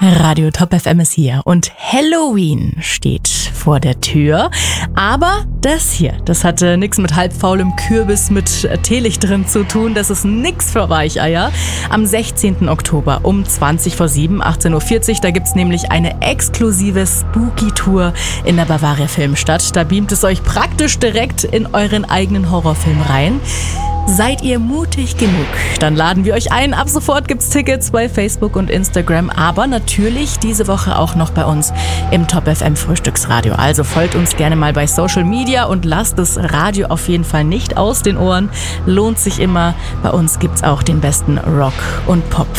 Radio Top FM ist hier und Halloween steht vor der Tür. Aber das hier, das hatte nichts mit halbfaulem Kürbis mit Teelicht drin zu tun. Das ist nix für Weicheier. Am 16. Oktober um 18:40 Uhr, da gibt's nämlich eine exklusive Spooky-Tour in der Bavaria Filmstadt. Da beamt es euch praktisch direkt in euren eigenen Horrorfilm rein. Seid ihr mutig genug? Dann laden wir euch ein. Ab sofort gibt's Tickets bei Facebook und Instagram, aber natürlich diese Woche auch noch bei uns im Top FM Frühstücksradio. Also folgt uns gerne mal bei Social Media und lasst das Radio auf jeden Fall nicht aus den Ohren. Lohnt sich immer. Bei uns gibt's auch den besten Rock und Pop